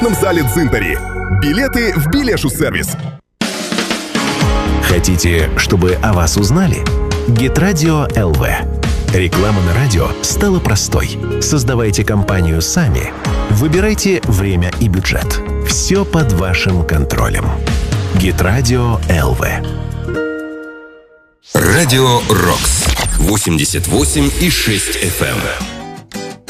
в зале Дзинтари. Билеты в Билешу-сервис. Хотите, чтобы о вас узнали? Гитрадио ЛВ. Реклама на радио стала простой. Создавайте компанию сами. Выбирайте время и бюджет. Все под вашим контролем. Гитрадио ЛВ. Радио Рокс. 88,6 FM.